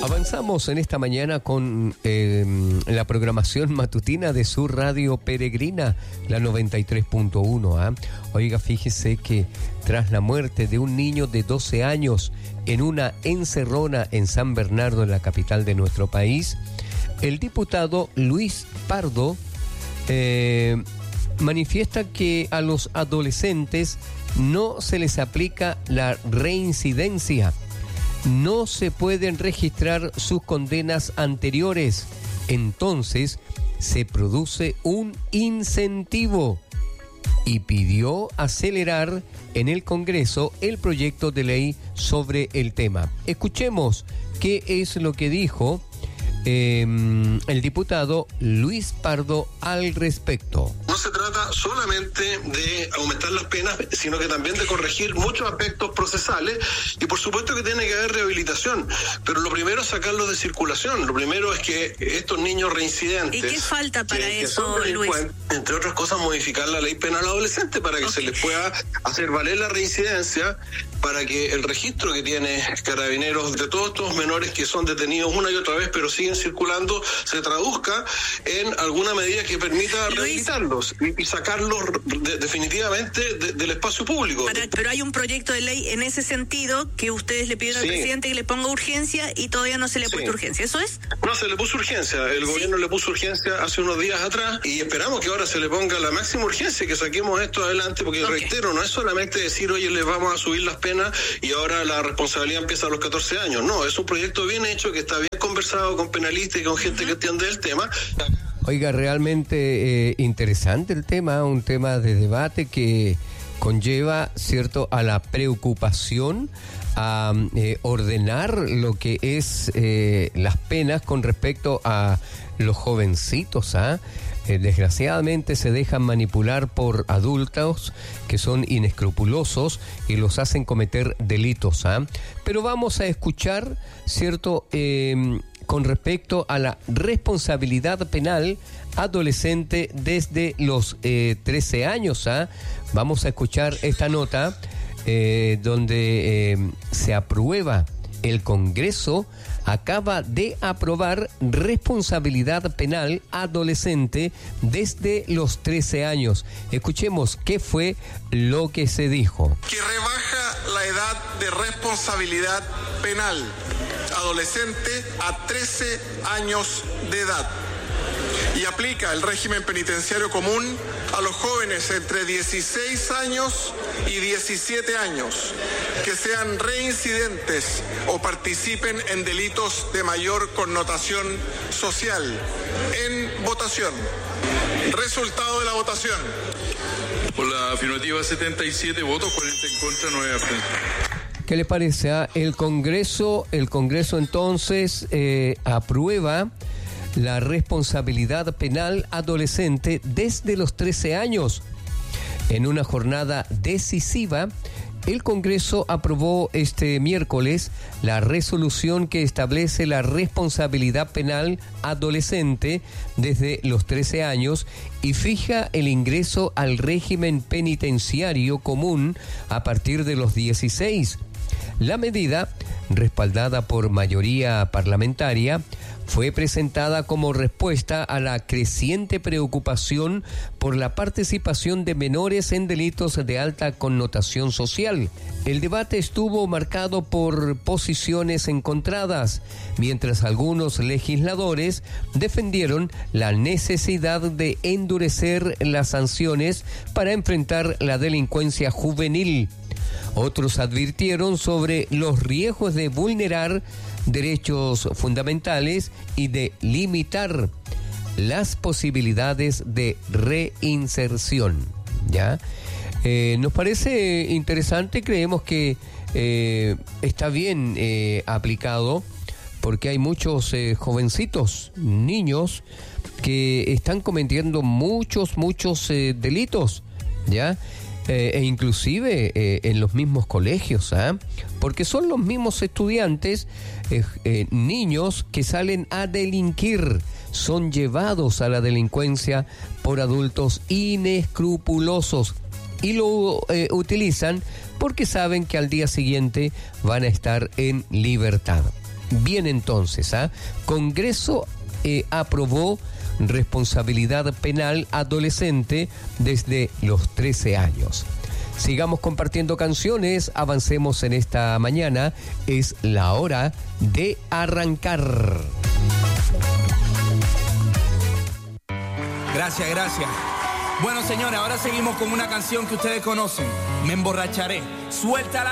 Avanzamos en esta mañana con la programación matutina de su radio peregrina, la 93.1. Oiga, fíjese que tras la muerte de un niño de 12 años en una encerrona en San Bernardo, en la capital de nuestro país, el diputado Luis Pardo manifiesta que a los adolescentes no se les aplica la reincidencia. No se pueden registrar sus condenas anteriores. Entonces se produce un incentivo y pidió acelerar en el Congreso el proyecto de ley sobre el tema. Escuchemos qué es lo que dijo el diputado Luis Pardo al respecto. No se trata solamente de aumentar las penas, sino que también de corregir muchos aspectos procesales, y por supuesto que tiene que haber rehabilitación, pero lo primero es sacarlos de circulación. Lo primero es que estos niños reincidentes... ¿Y qué falta para eso, Luis? Entre otras cosas, modificar la ley penal adolescente para que se les pueda hacer valer la reincidencia, para que el registro que tiene Carabineros de todos estos menores que son detenidos una y otra vez pero siguen circulando se traduzca en alguna medida que permita rehabilitarlos y sacarlos definitivamente del espacio público. Pero hay un proyecto de ley en ese sentido que ustedes le pidieron al presidente que le ponga urgencia y todavía no se le ha puesto urgencia. ¿Eso es? No, se le puso urgencia. El gobierno le puso urgencia hace unos días atrás y esperamos que ahora se le ponga la máxima urgencia, que saquemos esto adelante, porque reitero, no es solamente decir, oye, les vamos a subir las penas y ahora la responsabilidad empieza a los 14 años. No, es un proyecto bien hecho, que está bien conversado con penalistas y con gente que entiende el tema. Oiga, realmente interesante el tema, un tema de debate que conlleva, ¿cierto?, a la preocupación, a ordenar lo que es las penas con respecto a los jovencitos, desgraciadamente se dejan manipular por adultos que son inescrupulosos y los hacen cometer delitos, Pero vamos a escuchar, ¿cierto?, con respecto a la responsabilidad penal adolescente desde los 13 años. Vamos a escuchar esta nota donde se aprueba. El Congreso acaba de aprobar responsabilidad penal adolescente desde los 13 años. Escuchemos qué fue lo que se dijo. Que rebaja la edad de responsabilidad penal adolescente a 13 años de edad y aplica el régimen penitenciario común a los jóvenes entre 16 años y 17 años que sean reincidentes o participen en delitos de mayor connotación social. En votación. Resultado de la votación. Por la afirmativa 77 votos, 40 en contra, 9 abstenciones. ¿Qué le parece? El Congreso entonces aprueba la responsabilidad penal adolescente desde los 13 años. En una jornada decisiva, el Congreso aprobó este miércoles la resolución que establece la responsabilidad penal adolescente desde los 13 años y fija el ingreso al régimen penitenciario común a partir de los 16. La medida, respaldada por mayoría parlamentaria, fue presentada como respuesta a la creciente preocupación por la participación de menores en delitos de alta connotación social. El debate estuvo marcado por posiciones encontradas, mientras algunos legisladores defendieron la necesidad de endurecer las sanciones para enfrentar la delincuencia juvenil. Otros advirtieron sobre los riesgos de vulnerar derechos fundamentales y de limitar las posibilidades de reinserción. ¿Ya? Nos parece interesante, creemos que está bien aplicado, porque hay muchos jovencitos, niños, que están cometiendo muchos delitos, ¿ya? E inclusive en los mismos colegios, porque son los mismos estudiantes, niños que salen a delinquir, son llevados a la delincuencia por adultos inescrupulosos y lo utilizan porque saben que al día siguiente van a estar en libertad. Bien entonces, Congreso aprobó responsabilidad penal adolescente desde los 13 años. Sigamos compartiendo canciones, avancemos en esta mañana. Es la hora de arrancar. Gracias. Bueno, señores, ahora seguimos con una canción que ustedes conocen. Me emborracharé. Suéltala.